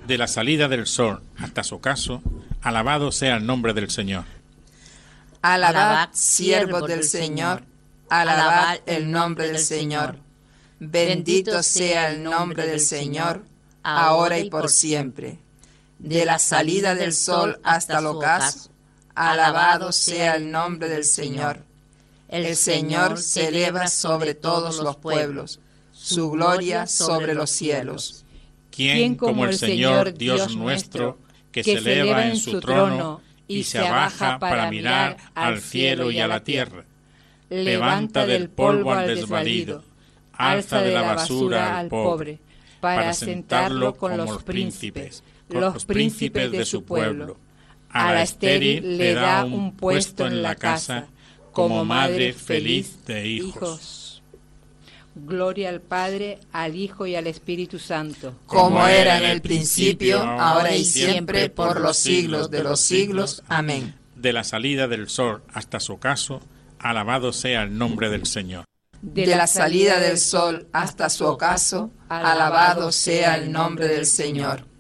De la salida del sol hasta su ocaso, alabado sea el nombre del Señor. Alabad, siervos del Señor, alabad el nombre del Señor. Bendito sea el nombre del Señor, ahora y por siempre. De la salida del sol hasta el ocaso, alabado sea el nombre del Señor. El Señor se eleva sobre todos los pueblos, su gloria sobre los cielos. ¿Quién como el Señor Dios nuestro, que se eleva en su trono y se abaja para mirar al cielo y a la tierra? Levanta del polvo al desvalido, alza de la basura al pobre, para sentarlo con los príncipes de su pueblo. A la estéril le da un puesto en la casa, como madre feliz de hijos. Gloria al Padre, al Hijo y al Espíritu Santo. Como era en el principio, ahora y siempre, por los siglos de los siglos. Amén. De la salida del sol hasta su ocaso, alabado sea el nombre del Señor. De la salida del sol hasta su ocaso, alabado sea el nombre del Señor.